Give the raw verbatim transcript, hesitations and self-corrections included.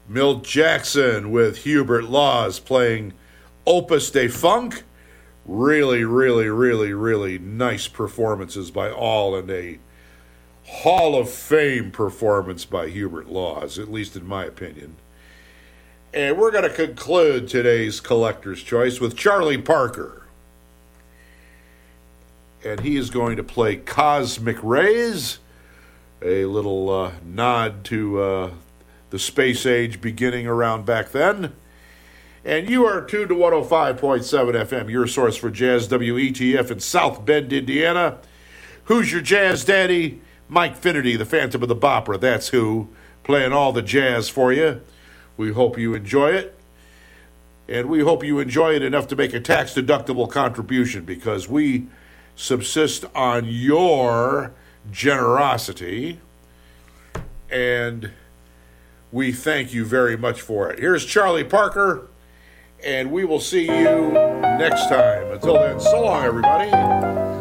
Milt Jackson with Hubert Laws playing Opus de Funk. Really, really, really, really nice performances by all, and a Hall of Fame performance by Hubert Laws, at least in my opinion. And we're going to conclude today's Collector's Choice with Charlie Parker. And he is going to play Cosmic Rays, a little uh, nod to uh, the space age beginning around back then. And you are tuned to one oh five point seven F M, your source for jazz, W E T F in South Bend, Indiana. Who's your jazz daddy? Mike Finnerty, the Phantom of the Bopera, that's who, playing all the jazz for you. We hope you enjoy it. And we hope you enjoy it enough to make a tax-deductible contribution, because we subsist on your generosity. And we thank you very much for it. Here's Charlie Parker, and we will see you next time. Until then, so long, everybody.